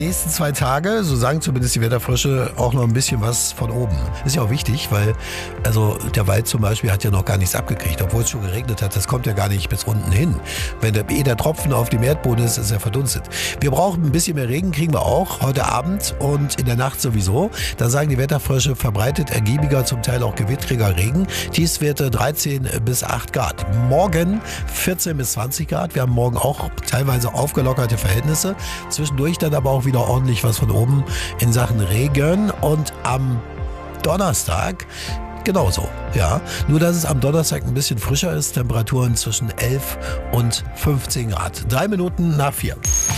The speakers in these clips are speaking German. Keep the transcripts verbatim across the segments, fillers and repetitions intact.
Die nächsten zwei Tage, so sagen zumindest die Wetterfrösche, auch noch ein bisschen was von oben. Ist ja auch wichtig, weil also der Wald zum Beispiel hat ja noch gar nichts abgekriegt, obwohl es schon geregnet hat. Das kommt ja gar nicht bis unten hin. Wenn der, eh der Tropfen auf dem Erdboden ist, ist er verdunstet. Wir brauchen ein bisschen mehr Regen, kriegen wir auch heute Abend und in der Nacht sowieso. Da sagen die Wetterfrösche, verbreitet ergiebiger, zum Teil auch gewittriger Regen. Tiefstwerte dreizehn bis acht Grad. Morgen vierzehn bis zwanzig Grad. Wir haben morgen auch teilweise aufgelockerte Verhältnisse. Zwischendurch dann aber auch wieder ordentlich was von oben in Sachen Regen und am Donnerstag genauso, ja. Nur, dass es am Donnerstag ein bisschen frischer ist. Temperaturen zwischen elf und fünfzehn Grad. Drei Minuten nach vier.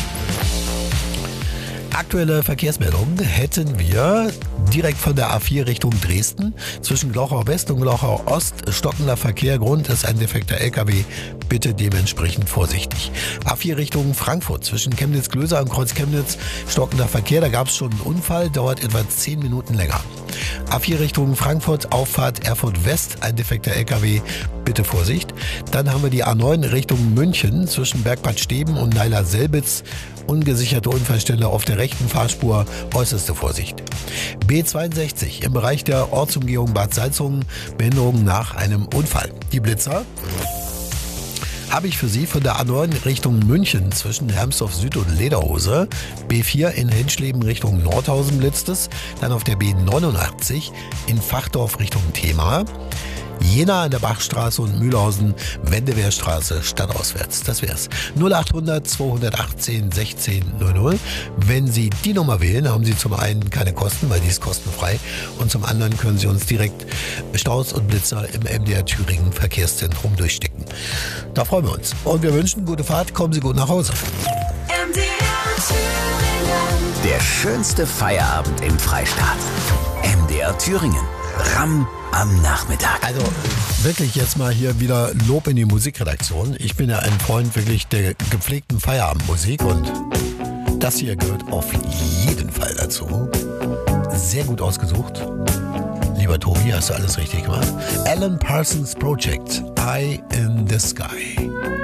Aktuelle Verkehrsmeldung hätten wir direkt von der A vier Richtung Dresden. Zwischen Glauchau West und Glauchau Ost stockender Verkehr. Grund ist ein defekter L K W. Bitte dementsprechend vorsichtig. A vier Richtung Frankfurt. Zwischen Chemnitz-Glöser und Kreuz Chemnitz stockender Verkehr. Da gab es schon einen Unfall. Dauert etwa zehn Minuten länger. A vier Richtung Frankfurt, Auffahrt Erfurt West. Ein defekter L K W. Bitte Vorsicht. Dann haben wir die A neun Richtung München. Zwischen Bergbad Steben und Neiler-Selbitz. Ungesicherte Unfallstelle auf der rechten Fahrspur, äußerste Vorsicht. B zweiundsechzig im Bereich der Ortsumgehung Bad Salzungen, Behinderung nach einem Unfall. Die Blitzer habe ich für Sie von der A neun Richtung München zwischen Hermsdorf Süd und Lederhose. B vier in Henschleben Richtung Nordhausen blitzt es. Dann auf der B neunundachtzig in Fachdorf Richtung Thema. Jena an der Bachstraße und Mühlhausen, Wendewehrstraße, stadtauswärts. Das wär's. null achthundert zweihundertachtzehn sechzehn null null. Wenn Sie die Nummer wählen, haben Sie zum einen keine Kosten, weil die ist kostenfrei. Und zum anderen können Sie uns direkt Staus und Blitzer im M D R Thüringen Verkehrszentrum durchstecken. Da freuen wir uns. Und wir wünschen gute Fahrt. Kommen Sie gut nach Hause. M D R Thüringen. Der schönste Feierabend im Freistaat. M D R Thüringen. Ram am Nachmittag. Also wirklich jetzt mal hier wieder Lob in die Musikredaktion. Ich bin ja ein Freund wirklich der gepflegten Feierabendmusik und das hier gehört auf jeden Fall dazu. Sehr gut ausgesucht. Lieber Tobi, hast du alles richtig gemacht? Alan Parsons Project, Eye in the Sky.